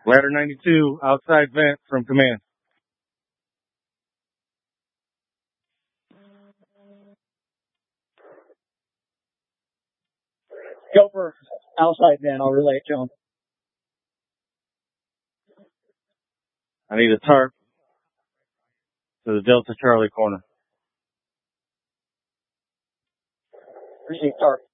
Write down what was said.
Ladder 92, outside vent from command. Go for outside vent. I'll relay it to him. I need a tarp to the Delta Charlie corner. Receive tarp.